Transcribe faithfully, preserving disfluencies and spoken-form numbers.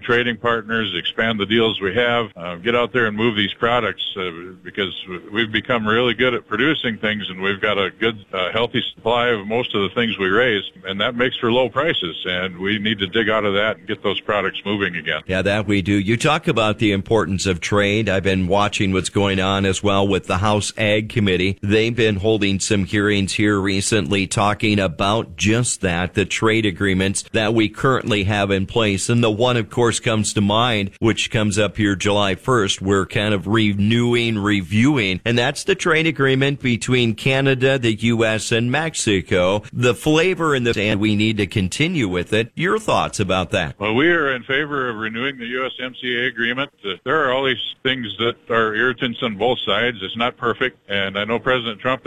trading partners, expand the deals we have, uh, get out there and move these products uh, because we've become really good at producing things, and we've got a good, uh, healthy supply of most of the things we raise, and that makes for low prices, and we need to dig out of that and get those products moving again. Yeah, that we do. You talk about the importance of trade. I've been watching what's going on as well with the House Ag Committee. They've been holding some hearings here recently talking about just that, the trade agreements that we currently have in place. And the one, of course, comes to mind, which comes up here July first. We're kind of renewing, reviewing, and that's the trade agreement between Canada, the U S, and Mexico. The flavor in the, and we need to continue with it. Your thoughts about that? Well, we are in favor of renewing the U S M C A agreement. Uh, there are all these things that are irritants on both sides. It's not perfect, and I know President Trump